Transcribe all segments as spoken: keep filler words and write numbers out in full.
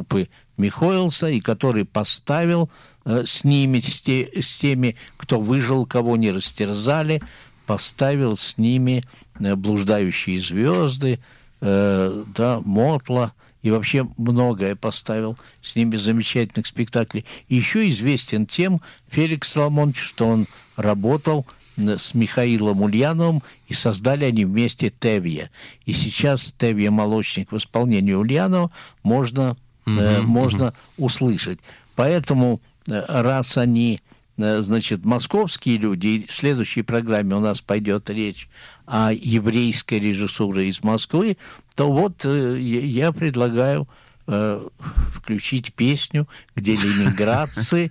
группы Михоэлса, и который поставил э, с ними, с, те, с теми, кто выжил, кого не растерзали, поставил с ними э, «Блуждающие звезды», э, да, «Мотла», и вообще многое поставил с ними замечательных спектаклей. И еще известен тем Феликс Соломонович, что он работал с Михаилом Ульяновым, и создали они вместе «Тевье». И сейчас «Тевье молочник» в исполнении Ульянова можно, uh-huh, э, можно uh-huh. услышать. Поэтому, э, раз они, э, значит, московские люди, и в следующей программе у нас пойдет речь о еврейской режиссуре из Москвы, то вот э, я предлагаю э, включить песню, где ленинградцы,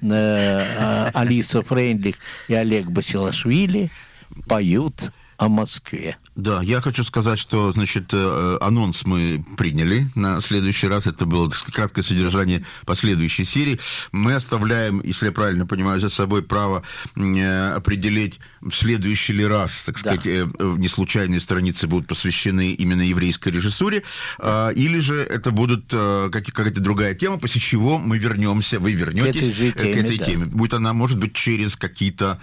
э, Алиса Фрейндлих и Олег Басилашвили поют о Москве. Да, я хочу сказать, что, значит, анонс мы приняли на следующий раз. Это было краткое содержание последующей серии. Мы оставляем, если я правильно понимаю, за собой право определить, в следующий ли раз, так сказать, да. неслучайные страницы будут посвящены именно еврейской режиссуре, или же это будут какая-то другая тема, после чего мы вернемся, вы вернетесь к этой, теме, к этой да. теме. Будет она, может быть, через какие-то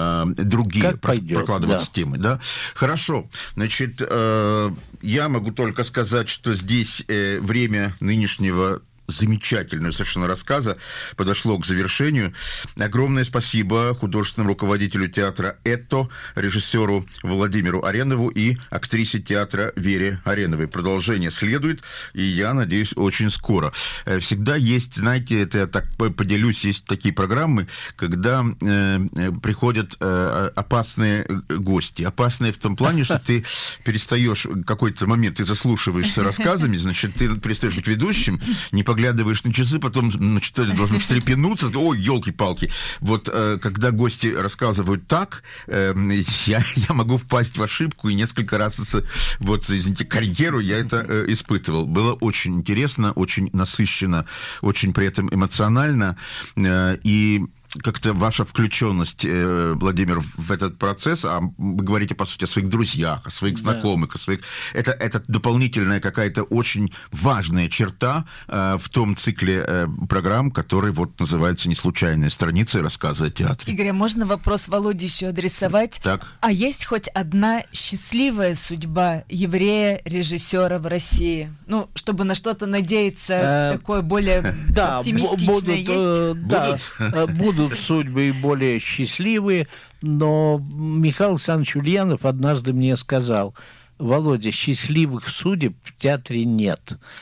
другие прокладываться да. темы, да? Хорошо. Значит, э, я могу только сказать, что здесь э, время нынешнего замечательного совершенно рассказа подошло к завершению. Огромное спасибо художественному руководителю театра «Этто», режиссеру Владимиру Аренову и актрисе театра Вере Ареновой. Продолжение следует, и я надеюсь, очень скоро. Всегда есть, знаете, это я так поделюсь, есть такие программы, когда э, приходят э, опасные гости. Опасные в том плане, что ты перестаешь в какой-то момент, ты заслушиваешься рассказами, значит, ты перестаешь быть ведущим, не поглядываешь на часы, потом, значит, ты должен встрепенуться, ой, елки-палки. Вот э, когда гости рассказывают так, э, я, я могу впасть в ошибку, и несколько раз, вот, извините, карьеру я это э, испытывал. Было очень интересно, очень насыщенно, очень при этом эмоционально, э, и как-то ваша включенность, э, Владимир, в этот процесс, а вы говорите, по сути, о своих друзьях, о своих знакомых, да. о своих... Это, это дополнительная какая-то очень важная черта э, в том цикле э, программ, который вот называется «Неслучайные страницы. Рассказы о театре». Игорь, а можно вопрос Володе еще адресовать? Так. А есть хоть одна счастливая судьба еврея-режиссера в России? Ну, чтобы на что-то надеяться, такое более оптимистичное есть? Да, будут судьбы более счастливые, но Михаил Александрович Ульянов однажды мне сказал: Володя, счастливых судеб в театре нет.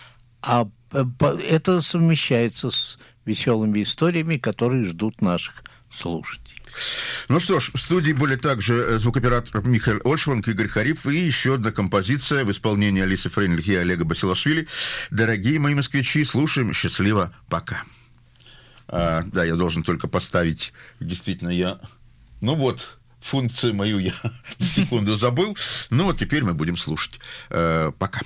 А это совмещается с веселыми историями, которые ждут наших слушателей. Ну что ж, в студии были также звукооператор Михаил Ольшванг, Игорь Хариф и еще одна композиция в исполнении Алисы Фрейндлих и Олега Басилашвили. Дорогие мои москвичи, слушаем. Счастливо. Пока. А, да, я должен только поставить, действительно, я, ну вот, функцию мою я на секунду забыл, ну вот теперь мы будем слушать. А, пока.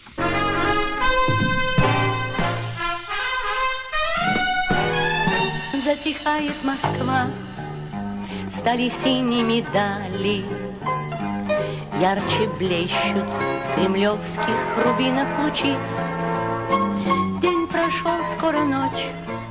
Затихает Москва, стали синими дали, ярче блещут кремлевских рубинов лучи. День прошел, скоро ночь,